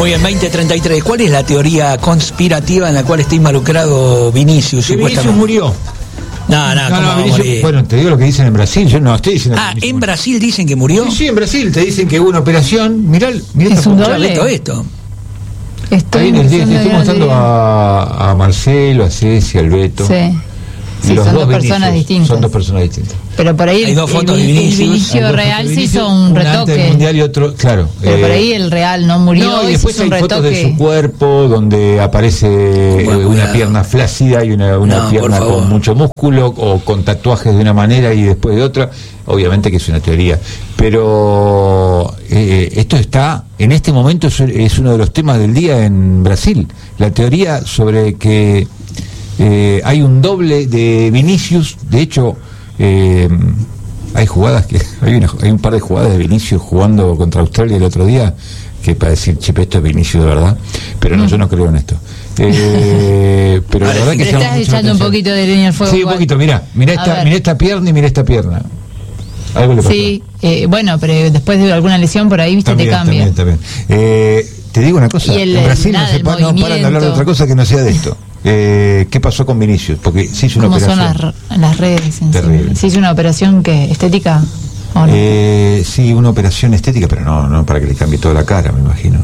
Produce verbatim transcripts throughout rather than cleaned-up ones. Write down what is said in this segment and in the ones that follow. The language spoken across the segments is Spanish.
Muy bien, veinte treinta y tres. ¿Cuál es la teoría conspirativa en la cual está involucrado Vinicius? Que Vinicius murió. No, no, no, ¿cómo no Vinicius, bueno, te digo lo que dicen en Brasil. Yo no estoy diciendo. Ah, ¿en Brasil dicen que murió? Sí, sí, en Brasil te dicen que hubo una operación. Mirá, mirá es un doble. Esto, esto. Estoy, Ahí en el día, estoy mostrando a, a Marcelo, a Ceci, al Beto. Sí. Sí, los son dos dos personas Vinicius, distintas. Son dos personas distintas. Pero por ahí hay el, dos fotos el, de Vinicius. el Vinicio real se hizo un una retoque. antes del mundial y otro, claro. Pero eh, por ahí el real no murió. No, y y después se hizo hay un fotos retoque. de su cuerpo donde aparece Bueno, eh, una cuidado. pierna flácida y una, una No, pierna por favor. con mucho músculo o con tatuajes de una manera y después de otra. Obviamente que es una teoría. Pero eh, esto está, en este momento es, es uno de los temas del día en Brasil. La teoría sobre que eh, hay un doble de Vinicius. De hecho, eh, hay jugadas que hay, una, hay un par de jugadas de Vinicius jugando contra Australia el otro día que para decir, che, esto es Vinicius de verdad, pero no, mm. yo no creo en esto. Eh, pero la verdad que le estás echando un poquito de leña al fuego. Sí, un igual. poquito, mirá, mirá esta, mirá esta pierna y mirá esta pierna. Algo le pasó. Sí, eh, bueno, pero después de alguna lesión por ahí, viste, también, te cambia. También, también. Eh, te digo una cosa, el, en Brasil nada, no se pa, no paran de hablar de otra cosa que no sea de esto. Eh, ¿Qué pasó con Vinicius? Porque se hizo una ¿Cómo operación. son las, las redes? En Terrible. sí. ¿Se hizo una operación que estética o no? Eh, sí, una operación estética, pero no, no para que le cambie toda la cara, me imagino.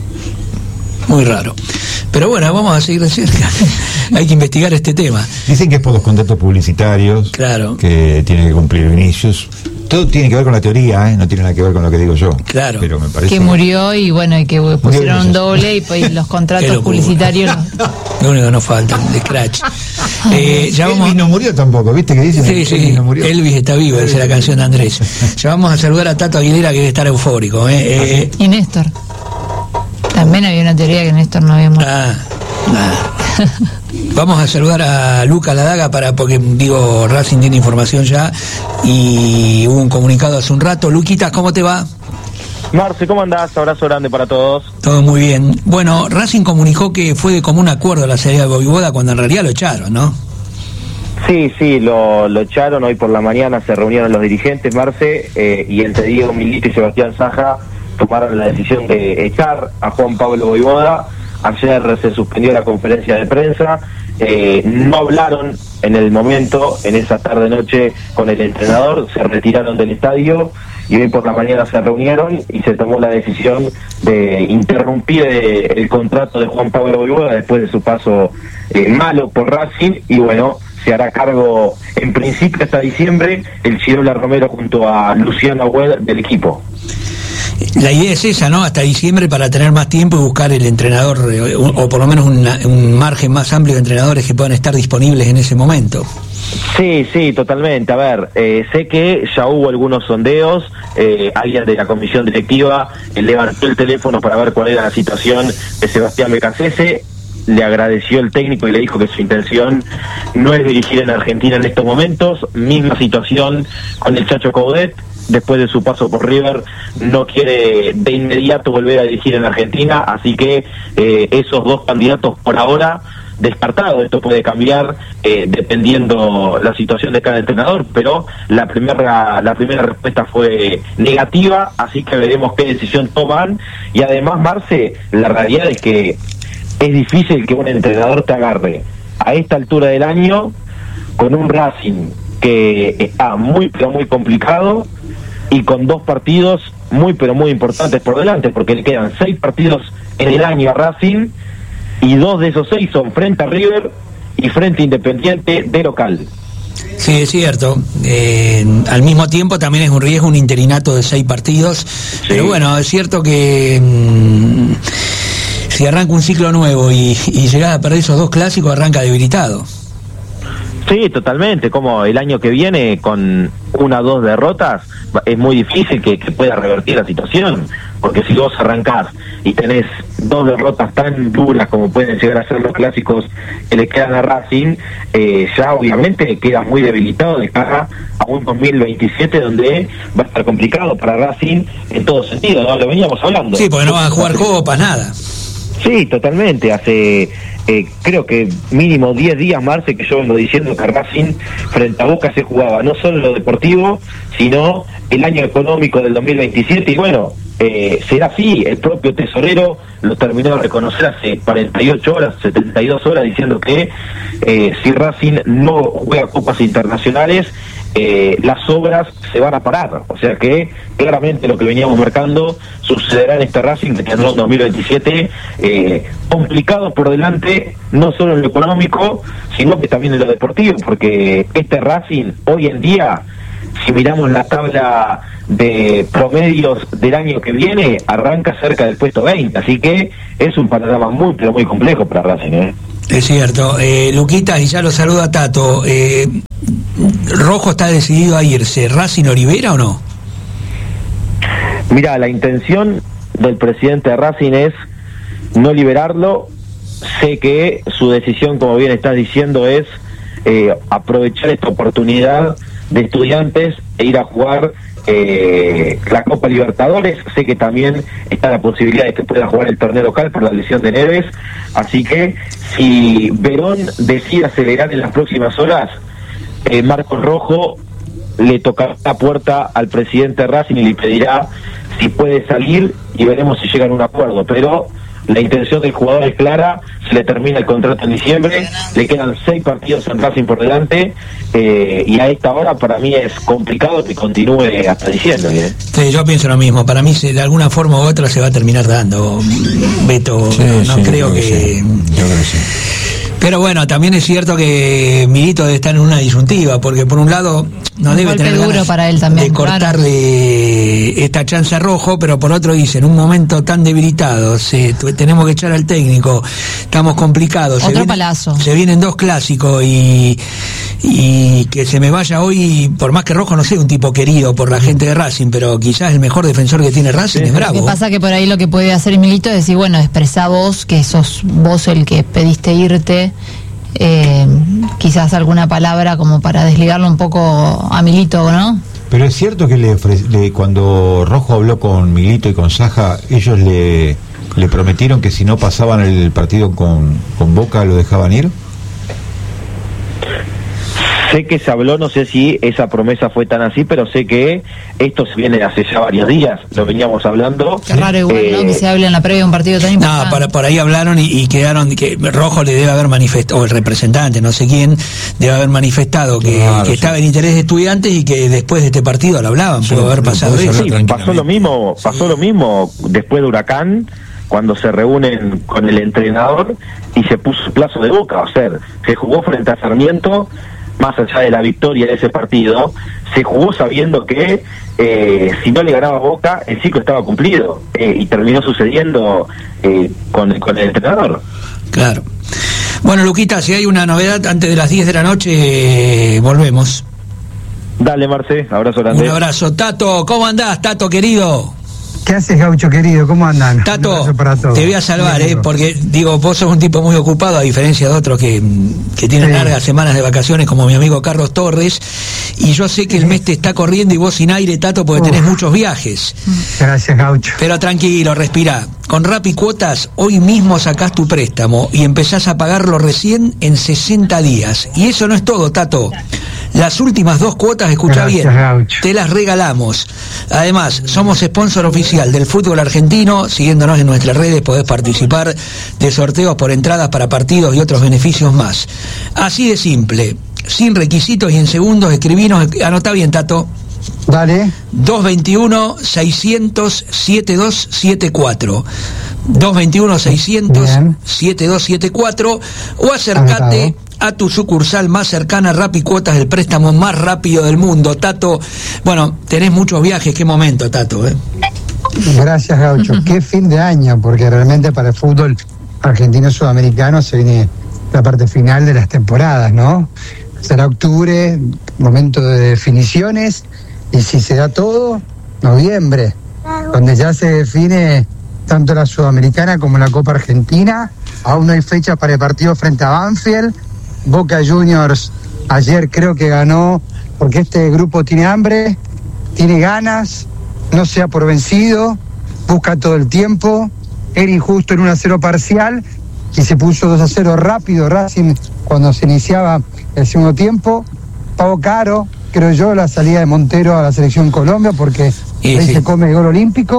Muy raro. Pero bueno, vamos a seguir de cerca. Hay que investigar este tema. Dicen que es por los contratos publicitarios claro. que tiene que cumplir Vinicius. Todo tiene que ver con la teoría, ¿eh? No tiene nada que ver con lo que digo yo. Claro. Pero me parece que murió y bueno, y que pusieron un doble y pues los contratos publicitarios. Lo único que nos falta, de scratch. Eh, ya Elvis vamos... no murió tampoco, ¿viste que dicen? Sí, sí, Elvis no murió. Elvis está vivo, esa es la canción de Andrés. Ya vamos a saludar a Tato Aguilera, que debe estar eufórico. ¿eh? Eh, y Néstor. También había una teoría que Néstor no había muerto. Ah, nada. Vamos a saludar a Luca Ladaga para, porque digo, Racing tiene información ya y hubo un comunicado hace un rato. Luquitas, ¿cómo te va? Marce, ¿cómo andás? Abrazo grande para todos. Todo muy bien. Bueno, Racing comunicó que fue de común acuerdo la salida de Voivoda cuando en realidad lo echaron, ¿no? Sí, sí, lo, lo echaron. Hoy por la mañana se reunieron los dirigentes, Marce, eh, y entre Diego Milito y Sebastián Saja tomaron la decisión de echar a Juan Pablo Voivoda. Ayer se suspendió la conferencia de prensa, eh, no hablaron en el momento, en esa tarde-noche con el entrenador, se retiraron del estadio y hoy por la mañana se reunieron y se tomó la decisión de interrumpir eh, el contrato de Juan Pablo Voivoda después de su paso eh, malo por Racing y bueno, se hará cargo en principio hasta diciembre el Chirola Romero junto a Luciano Agüed del equipo. La idea es esa, ¿no? Hasta diciembre para tener más tiempo y buscar el entrenador, eh, o, o por lo menos una, un margen más amplio de entrenadores que puedan estar disponibles en ese momento. Sí, sí, totalmente. A ver, eh, sé que ya hubo algunos sondeos, eh, alguien de la comisión directiva eh, levantó el teléfono para ver cuál era la situación de Sebastián Becasese, le agradeció el técnico y le dijo que su intención no es dirigir en Argentina en estos momentos, misma situación con el Chacho Coudet. Después de su paso por River, no quiere de inmediato volver a dirigir en Argentina, así que eh, esos dos candidatos por ahora descartados. Esto puede cambiar eh, dependiendo la situación de cada entrenador, pero la primera la primera respuesta fue negativa, así que veremos qué decisión toman. Y además, Marce, la realidad es que es difícil que un entrenador te agarre a esta altura del año con un Racing que está muy pero muy complicado y con dos partidos muy pero muy importantes por delante, porque le quedan seis partidos en el año a Racing y dos de esos seis son frente a River y frente a Independiente de local. Sí, es cierto. Eh, al mismo tiempo también es un riesgo un interinato de seis partidos, sí. Pero bueno, es cierto que mmm, si arranca un ciclo nuevo y, y llegás a perder esos dos clásicos, arranca debilitado. Sí, totalmente, como el año que viene con una o dos derrotas es muy difícil que, que pueda revertir la situación, porque si vos arrancás y tenés dos derrotas tan duras como pueden llegar a ser los clásicos que le quedan a Racing, eh, ya obviamente quedas muy debilitado de cara a un dos mil veintisiete donde va a estar complicado para Racing en todo sentido, ¿no? Lo veníamos hablando. Sí, porque no van a jugar copas, nada. Sí, totalmente, hace... Eh, creo que mínimo diez días, Marce, que yo vengo diciendo que Racing frente a Boca se jugaba no solo lo deportivo, sino el año económico del dos mil veintisiete, y bueno, eh, será así. El propio tesorero lo terminó de reconocer hace cuarenta y ocho horas, setenta y dos horas, diciendo que eh, si Racing no juega copas internacionales, eh, las obras se van a parar. O sea que claramente lo que veníamos marcando sucederá en este Racing que tendrá un dos mil veintisiete eh, complicado por delante, no solo en lo económico, sino que también en lo deportivo, porque este Racing hoy en día, si miramos la tabla de promedios del año que viene, arranca cerca del puesto veinte, así que es un panorama muy, pero muy complejo para Racing, ¿eh? Es cierto. Eh, Luquita, y ya lo saluda Tato, eh, Rojo está decidido a irse, ¿Racing lo libera o no? Mira, la intención del presidente de Racing es no liberarlo. Sé que su decisión, como bien estás diciendo, es eh, aprovechar esta oportunidad de Estudiantes e ir a jugar eh, la Copa Libertadores. Sé que también está la posibilidad de que pueda jugar el torneo local por la lesión de Neves, así que si Verón decide acelerar en las próximas horas, eh, Marcos Rojo le tocará la puerta al presidente de Racing y le pedirá si puede salir y veremos si llegan a un acuerdo, pero la intención del jugador es clara. Se le termina el contrato en diciembre, le quedan seis partidos en Racing por delante, eh, y a esta hora para mí es complicado que continúe hasta diciembre, ¿eh? Sí, yo pienso lo mismo. Para mí se, de alguna forma u otra se va a terminar dando, Beto. Sí, no, no sí, creo que... que sí. Yo creo que sí. Pero bueno, también es cierto que Milito debe estar en una disyuntiva, porque por un lado no debe tener ganas para él también, de cortarle claro. esta chance a Rojo, pero por otro dice, en un momento tan debilitado, se, tenemos que echar al técnico, estamos complicados. Otro se vienen, palazo. Se vienen dos clásicos y, y que se me vaya hoy, por más que Rojo no sea un tipo querido por la gente de Racing, pero quizás el mejor defensor que tiene Racing sí, es Bravo. Lo que pasa que por ahí lo que puede hacer Milito es decir, bueno, expresá vos, que sos vos el que pediste irte, Eh, quizás alguna palabra como para desligarlo un poco a Milito, ¿no? Pero es cierto que le, le cuando Rojo habló con Milito y con Saja, ellos le, le prometieron que si no pasaban el partido con, con Boca lo dejaban ir. Sé que se habló, no sé si esa promesa fue tan así, pero sé que esto se viene hace ya varios días, lo veníamos hablando. Qué raro igual, eh, ¿no? Que se hable en la previa de un partido tan importante. No, por, por ahí hablaron y, y quedaron, que Rojo le debe haber manifestado, o el representante, no sé quién, debe haber manifestado que, claro, que sí. estaba en interés de Estudiantes y que después de este partido lo hablaban, sí, pudo haber pasado eso. Sí, pasó lo mismo, pasó sí. lo mismo después de Huracán, cuando se reúnen con el entrenador y se puso el plazo de Boca, o sea, se jugó frente a Sarmiento. Más allá de la victoria de ese partido, se jugó sabiendo que eh, si no le ganaba Boca, el ciclo estaba cumplido, eh, y terminó sucediendo eh, con, con el entrenador. Claro. Bueno, Luquita, si hay una novedad antes de las diez de la noche, eh, volvemos. Dale, Marce, abrazo grande. Un abrazo. Tato, ¿cómo andás, Tato, querido? ¿Qué haces, Gaucho querido? ¿Cómo andan? Tato, te voy a salvar, eh, porque digo, vos sos un tipo muy ocupado, a diferencia de otros que, que tienen sí. largas semanas de vacaciones, como mi amigo Carlos Torres, y yo sé que el mes te está corriendo y vos sin aire, Tato, porque Uf. tenés muchos viajes. Gracias, Gaucho. Pero tranquilo, respirá. Con Rappi Cuotas, hoy mismo sacás tu préstamo y empezás a pagarlo recién en sesenta días. Y eso no es todo, Tato. Las últimas dos cuotas, escucha Gracias, bien, Gaucho. Te las regalamos. Además, somos sponsor oficial del fútbol argentino. Siguiéndonos en nuestras redes podés participar de sorteos por entradas para partidos y otros beneficios más. Así de simple, sin requisitos y en segundos escribinos. Anotá bien, Tato. Dale. dos veintiuno, seiscientos, setenta y dos setenta y cuatro. dos veintiuno, seiscientos, setenta y dos setenta y cuatro. O acércate Anotado. a tu sucursal más cercana. Rappi Cuotas, el préstamo más rápido del mundo. Tato, bueno, tenés muchos viajes. Qué momento, Tato, ¿eh? Gracias, Gaucho. Qué fin de año, porque realmente para el fútbol argentino sudamericano se viene la parte final de las temporadas, ¿no? Será octubre, momento de definiciones, y si se da todo, noviembre, donde ya se define tanto la Sudamericana como la Copa Argentina. Aún no hay fecha para el partido frente a Banfield. Boca Juniors ayer creo que ganó, porque este grupo tiene hambre, tiene ganas, no se da por vencido, busca todo el tiempo. Era injusto en un a cero parcial y se puso dos a cero rápido Racing cuando se iniciaba el segundo tiempo. Pagó caro, creo yo, la salida de Montero a la selección Colombia, porque sí, ahí sí. se come el gol olímpico,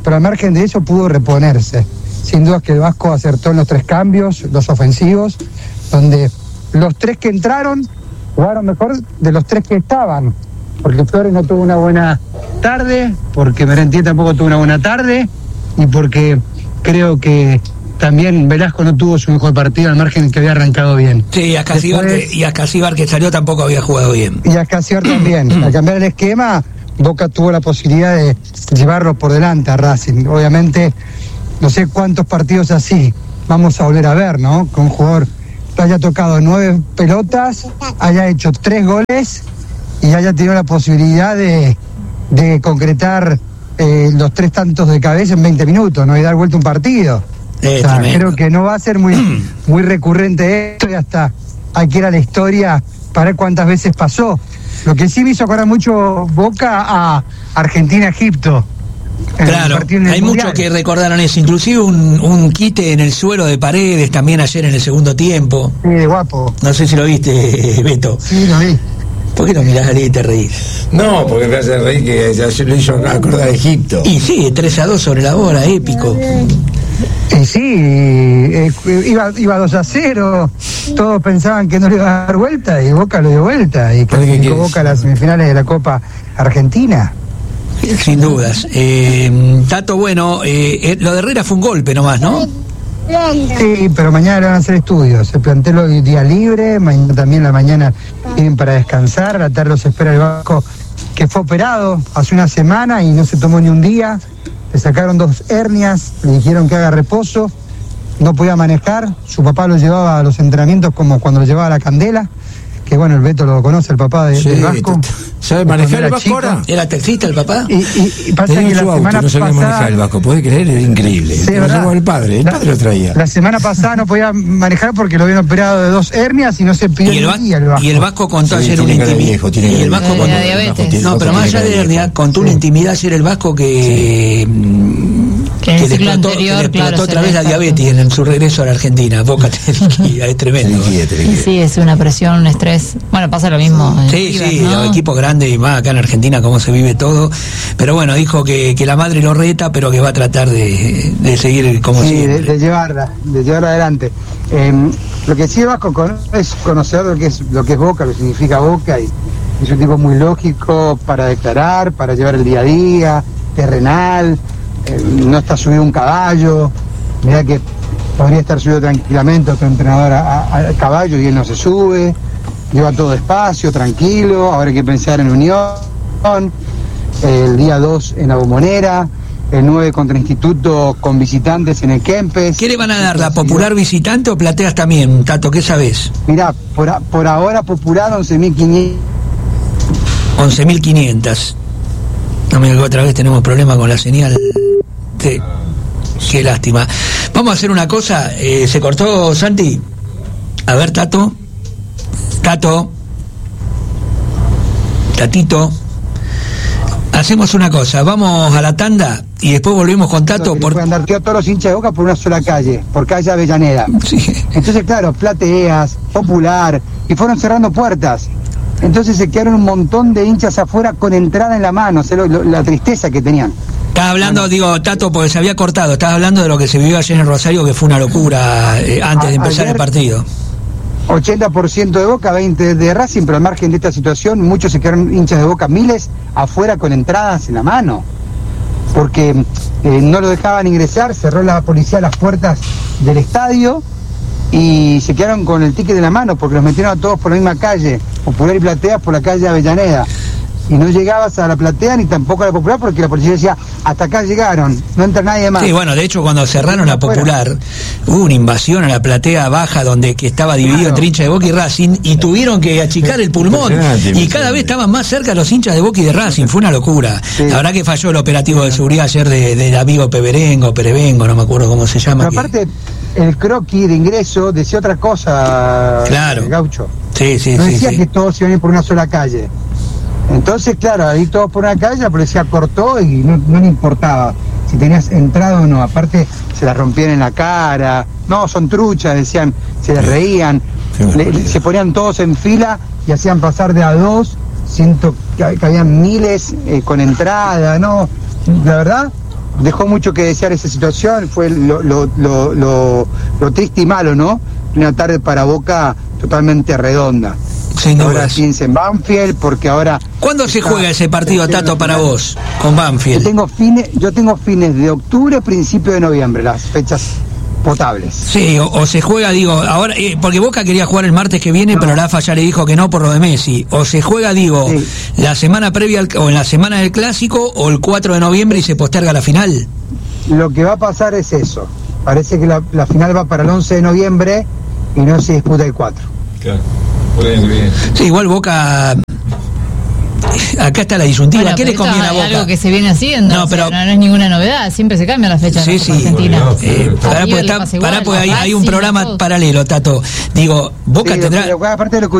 pero al margen de eso pudo reponerse. Sin duda que el Vasco acertó en los tres cambios, los ofensivos, donde los tres que entraron jugaron mejor de los tres que estaban, porque Flores no tuvo una buena tarde, porque Merentier tampoco tuvo una buena tarde, y porque creo que también Velasco no tuvo su mejor partido al margen que había arrancado bien. Sí, y Ascasíbar que, y Ascasíbar que salió tampoco había jugado bien. Y Ascasíbar también. Al cambiar el esquema, Boca tuvo la posibilidad de llevarlo por delante a Racing. Obviamente, no sé cuántos partidos así vamos a volver a ver, ¿no? Con un jugador que haya tocado nueve pelotas, haya hecho tres goles y haya tenido la posibilidad de, de concretar eh, los tres tantos de cabeza en veinte minutos, ¿no? Y dar vuelta un partido. Eh, o sea, creo que no va a ser muy, muy recurrente esto, y hasta hay que ir a la historia para ver cuántas veces pasó. Lo que sí me hizo acordar mucho Boca a Argentina-Egipto. Claro, hay muchos que recordaron eso, inclusive un, un quite en el suelo de Paredes también ayer en el segundo tiempo. Sí, de guapo. No sé si lo viste, Beto. Sí, lo vi. ¿Por qué no mirás ahí y te reís? No, porque me hace reír que ya yo lo hizo acordar a Egipto. Y sí, tres a dos sobre la bola, épico. Y sí, eh, iba, iba dos a cero, todos pensaban que no le iba a dar vuelta y Boca lo dio vuelta y clasificó Boca a las semifinales de la Copa Argentina. Sin dudas. Eh, Tato, bueno, eh, eh, lo de Herrera fue un golpe nomás, ¿no? Sí, pero mañana le van a hacer estudios. El plantel hoy día libre, mañana también la mañana vienen para descansar, a la tarde los espera el Vasco, que fue operado hace una semana y no se tomó ni un día. Le sacaron dos hernias, le dijeron que haga reposo, no podía manejar, su papá lo llevaba a los entrenamientos como cuando lo llevaba a la Candela, que bueno, el Beto lo conoce, el papá de, sí, del Vasco. ¿Sabe manejar el Vasco ahora? ¿Era taxista el papá? Y, y, y pasa Tenía que la su auto, semana no sabía pasada, manejar el Vasco, puede creer, era increíble. Sí, lo llevó el padre, el la, padre lo traía. La semana pasada no podía manejar porque lo habían operado de dos hernias y no se pidió y el, ni día el Vasco. Y el Vasco contó sí, ayer una intimidad. Y el Vasco de contó, diabetes. no, pero más allá de hernia, contó una intimidad ayer el Vasco que... Sí. Que, que le explotó, anterior, que le explotó claro, otra vez la diabetes en, en su regreso a la Argentina. Boca te liquida, es tremendo. Te liquida, te liquida. Sí, es una presión, un estrés. Bueno, pasa lo mismo. en Sí, Chivas, sí, ¿no? los equipos grandes y más acá en Argentina, cómo se vive todo. Pero bueno, dijo que, que la madre lo reta, pero que va a tratar de, de seguir como sí, siempre. de, de llevarla, de llevarla adelante. Eh, lo que sí el Vasco con, es conocedor de lo que es, lo que es Boca, lo que significa Boca, y es un tipo muy lógico para declarar, para llevar el día a día, terrenal, eh, no está subido un caballo, mira que podría estar subido tranquilamente otro entrenador al caballo y él no se sube, lleva todo despacio, tranquilo, ahora hay que pensar en Unión, el día dos en la Bombonera, el nueve contra Instituto con visitantes en el Kempes. ¿Qué le van a dar? ¿La popular visitante o plateas también, Tato? ¿Qué sabes? Mirá, por, a, por ahora popular once mil quinientos. once mil quinientos. No me digas que otra vez tenemos problemas con la señal. Sí. Qué lástima. Vamos a hacer una cosa. Eh, ¿Se cortó, Santi? A ver, Tato. Tato. Tatito. Hacemos una cosa. Vamos a la tanda y después volvemos con Tato. Por... Pueden andar todos los hinchas de Boca por una sola calle, por calle Avellaneda. Sí. Entonces, claro, Plateas, Popular, y fueron cerrando puertas. Entonces se quedaron un montón de hinchas afuera con entrada en la mano, o sea, lo, lo, la tristeza que tenían. Estás hablando, bueno, digo, Tato, porque se había cortado, estás hablando de lo que se vivió ayer en Rosario, que fue una locura eh, antes a, de empezar el partido. ochenta por ciento de Boca, veinte por ciento de Racing, pero al margen de esta situación, muchos se quedaron hinchas de Boca, miles afuera con entradas en la mano, porque eh, no lo dejaban ingresar, cerró la policía las puertas del estadio y se quedaron con el ticket de la mano, porque los metieron a todos por la misma calle, Popular y Plateas por la calle Avellaneda. Y no llegabas a la Platea ni tampoco a la Popular porque la policía decía, hasta acá llegaron, no entra nadie más. Sí, bueno, de hecho cuando cerraron la Popular hubo una invasión a la Platea Baja donde que estaba dividido claro. entre hinchas de Boca y Racing y tuvieron que achicar el pulmón y cada vez estaban más cerca los hinchas de Boca y de Racing, fue una locura. Sí. La verdad que falló el operativo de seguridad ayer de, del amigo Peberengo, Perevengo, no me acuerdo cómo se llama. Pero que... aparte, el croquis de ingreso decía otra cosa, claro. el Gaucho. Sí, sí, no sí. decía sí. que todos iban a ir por una sola calle. Entonces, claro, ahí todos por una calle, la policía cortó y no, no le importaba si tenías entrada o no. Aparte, se las rompían en la cara. No, son truchas, decían, se les reían. Le, le, se ponían todos en fila y hacían pasar de a dos. Siento que, que habían miles eh, con entrada, ¿no? La verdad, dejó mucho que desear esa situación, fue lo, lo, lo, lo, lo triste y malo, ¿no? Una tarde para Boca totalmente redonda. Sin ahora dudas. piensa en Banfield, porque ahora... ¿Cuándo se juega ese partido, Tato, para vos, con Banfield? Yo tengo fines, yo tengo fines de octubre, principio de noviembre, las fechas potables. Sí, o, o se juega, digo, ahora, eh, porque Boca quería jugar el martes que viene, no. pero Rafa ya le dijo que no por lo de Messi. O se juega, digo, sí. la semana previa, al, o en la semana del Clásico, o el cuatro de noviembre y se posterga la final. Lo que va a pasar es eso. Parece que la, la final va para el once de noviembre y no se disputa el cuatro. Claro. Bien, bien. Sí, igual Boca... Acá está la disyuntiva. Bueno, ¿Qué le conviene a Boca? Algo que se viene haciendo. No, pero, o sea, no, no es ninguna novedad. Siempre se cambia la fecha sí, de la Copa sí. Argentina. Bueno, eh, pará, porque, está, pará, porque hay, hay un programa paralelo, Tato. Digo, Boca sí, tendrá... Aparte de lo que